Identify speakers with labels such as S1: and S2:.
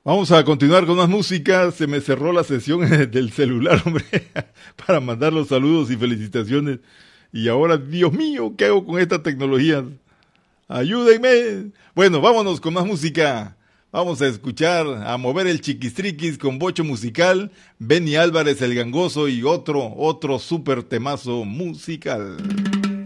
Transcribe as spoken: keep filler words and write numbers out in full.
S1: Vamos a continuar con más música. Se me cerró la sesión del celular, hombre, para mandar los saludos y felicitaciones. Y ahora, Dios mío, ¿qué hago con esta tecnología? Ayúdenme. Bueno, vámonos con más música. Vamos a escuchar, a mover el chiquistriquis con bocho musical, Benny Álvarez el Gangoso y otro, otro súper temazo musical.